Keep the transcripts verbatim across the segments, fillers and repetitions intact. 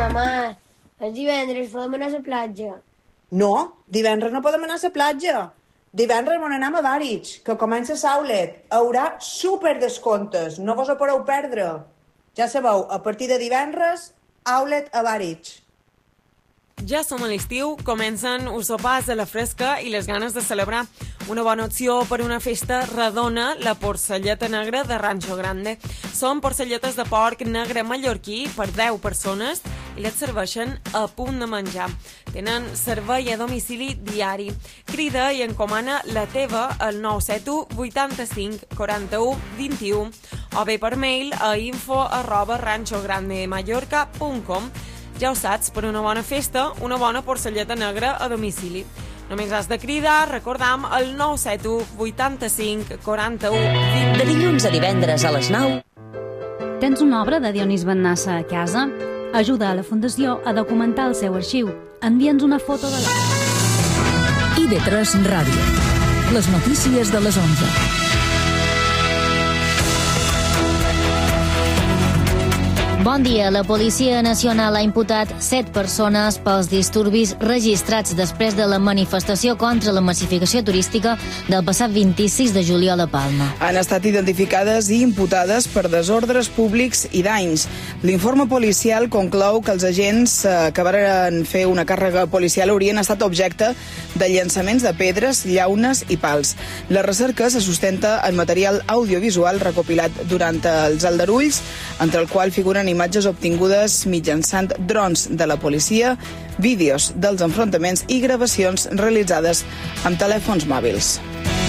Mama, és divendres, podem anar a la platja. No, divendres no podem anar a la platja. Divendres on anem a Bàrics, que comença l'Aulet. Haurà superdescomptes, no vos ho podeu perdre. Ja sabeu, a partir de divendres, Aulet a Bàrics. Ja som a l'estiu, comencen els sopars a la fresca i les ganes de celebrar. Una bona opció per una festa redona, la porcelleta negra de Rancho Grande. Són porcelletes de porc negre mallorquí per deu persones i les serveixen a punt de menjar. Tenen servei a domicili diari. Crida i encomana la teva al nou set u vuitanta-cinc quaranta-u vint-i-u o bé per mail a info arroba ranchograndemallorca punt com. Ja ho saps, per una bona festa, una bona porcelleta negra a domicili. Només has de cridar, recordam, el nou set u vuitanta-cinc quaranta-u vint. De dilluns a divendres a les nou. Tens una obra de Dionís Bennassa a casa? Ajuda a la Fundació a documentar el seu arxiu. Envia'ns una foto de la... I de tres Ràdio. Les notícies de les onze. Bon dia. La Policia Nacional ha imputat set persones pels disturbis registrats després de la manifestació contra la massificació turística del passat vint-i-sis de juliol a Palma. Han estat identificades i imputades per desordres públics i danys. L'informe policial conclou que els agents que van fer una càrrega policial haurien estat objecte de llançaments de pedres, llaunes i pals. La recerca se sustenta en material audiovisual recopilat durant els aldarulls, entre el qual figuren imatges obtingudes mitjançant drons de la policia, vídeos dels enfrontaments i gravacions realitzades amb telèfons mòbils.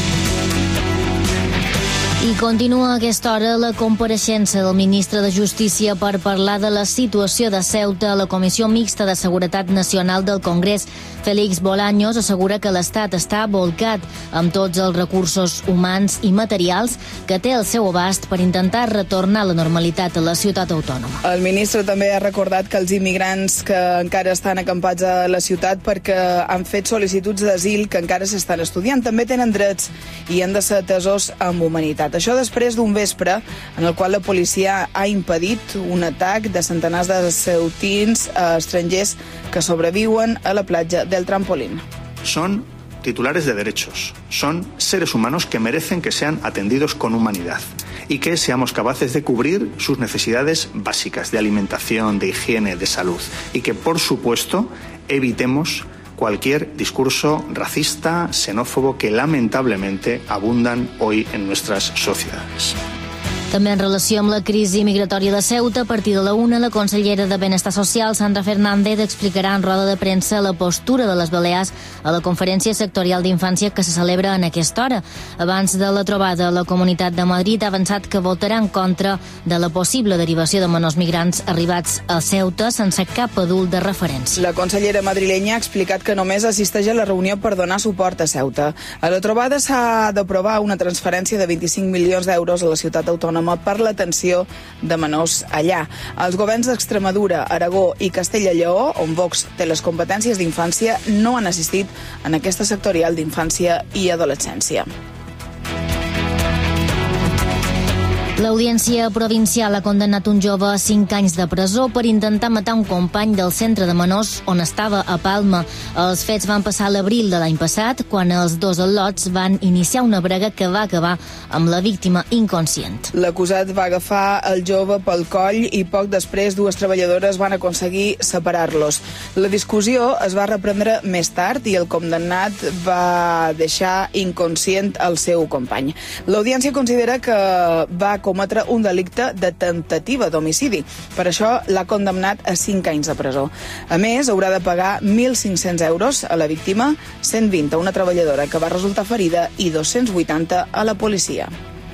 I continua a aquesta hora la compareixença del ministre de Justícia per parlar de la situació de Ceuta a la Comissió Mixta de Seguretat Nacional del Congrés. Félix Bolaños assegura que l'Estat està volcat amb tots els recursos humans i materials que té al seu abast per intentar retornar la normalitat a la ciutat autònoma. El ministre també ha recordat que els immigrants que encara estan acampats a la ciutat perquè han fet sol·licituds d'asil que encara s'estan estudiant també tenen drets i han de ser atesos amb humanitat. Això després d'un vespre en el qual la policia ha impedit un atac de centenars de ceutins estrangers que sobreviuen a la platja del Trampolín. Son titulares de derechos, son seres humanos que merecen que sean atendidos con humanidad y que seamos capaces de cubrir sus necesidades básicas de alimentación, de higiene, de salud y que, por supuesto, evitemos cualquier discurso racista, xenófobo, que lamentablemente abundan hoy en nuestras sociedades. També en relació amb la crisi migratòria de Ceuta, a partir de la una, la consellera de Benestar Social, Sandra Fernández, explicarà en roda de premsa la postura de les Balears a la conferència sectorial d'infància que se celebra en aquesta hora. Abans de la trobada, la Comunitat de Madrid ha avançat que votarà en contra de la possible derivació de menors migrants arribats a Ceuta sense cap adult de referència. La consellera madrilenya ha explicat que només assisteix a la reunió per donar suport a Ceuta. A la trobada s'ha d'aprovar una transferència de vint-i-cinc milions d'euros a la ciutat autònoma per l'atenció de menors allà. Els governs d'Extremadura, Aragó i Castella i Lleó, on Vox té les competències d'infància, no han assistit en aquesta sectorial d'infància i adolescència. L'Audiència Provincial ha condemnat un jove a cinc anys de presó per intentar matar un company del centre de menors on estava a Palma. Els fets van passar a l'abril de l'any passat, quan els dos al·lots van iniciar una brega que va acabar amb la víctima inconscient. L'acusat va agafar el jove pel coll i poc després dues treballadores van aconseguir separar-los. La discussió es va reprendre més tard i el condemnat va deixar inconscient el seu company. L'Audiència considera que va cometre un delicte de temptativa d'homicidi. Per això l'ha condemnat a cinc anys de presó. A més, haurà de pagar mil cinc-cents euros a la víctima, cent vint a una treballadora que va resultar ferida i dos-cents vuitanta a la policia.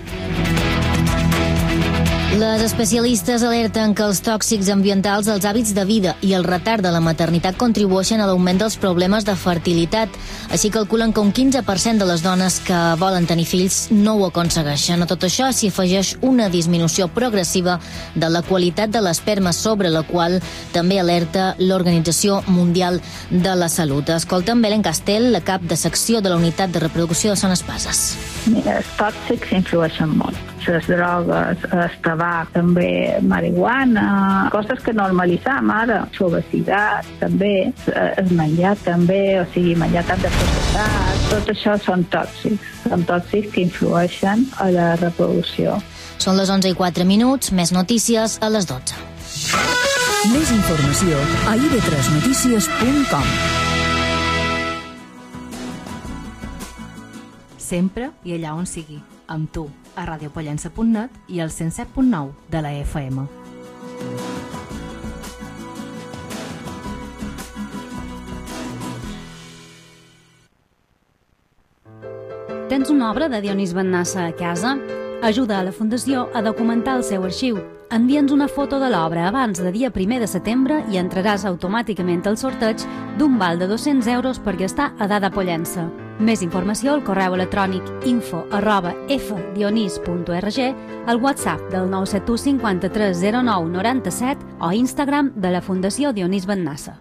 Les especialistes alerten que els tòxics ambientals, els hàbits de vida i el retard de la maternitat contribueixen a l'augment dels problemes de fertilitat. Així calculen que un quinze per cent de les dones que volen tenir fills no ho aconsegueixen. A tot això s'hi afegeix una disminució progressiva de la qualitat de l'esperma, sobre la qual també alerta l'Organització Mundial de la Salut. Escolta amb Belén Castell, la cap de secció de la Unitat de Reproducció de Son Espases. Els tòxics influeixen molt. les drogues, el tabac, també marihuana, coses que normalitzam ara, l'obesitat també, el menjar també, o sigui, menjar tant de processat, tot això són tòxics, són tòxics que influeixen a la reproducció. Són les onze i quatre minuts, més notícies a les dotze. Més informació a i de tres notícies punt com. Sempre i allà on sigui, amb tu, a radiopollença punt net i al cent set punt nou de la F M. Tens una obra de Dionís Bennassa a casa? Ajuda a la Fundació a documentar el seu arxiu. Envia'ns una foto de l'obra abans de dia primer de setembre i entraràs automàticament al sorteig d'un val de dos-cents euros per gastar a Dada Pollença. Més informació al correu electrònic info arroba f dionís punt org, al WhatsApp del nou set u cinquanta-tres zero nou noranta-set o Instagram de la Fundació Dionís Bennassa.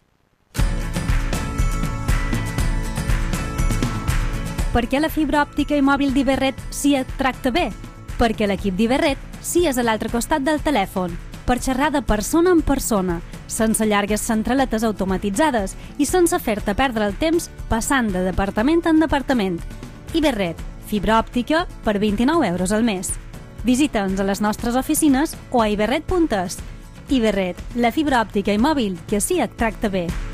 Per què la fibra òptica i mòbil d'Iberret sí et tracta bé? Perquè l'equip d'Iberret sí és a l'altre costat del telèfon, per xerrar de persona en persona, sense llargues centraletes automatitzades i sense fer-te perdre el temps passant de departament en departament. Iberret, fibra òptica per vint-i-nou euros al mes. Visita'ns a les nostres oficines o a iberret punt es. Iberret, la fibra òptica i mòbil que sí et tracta bé.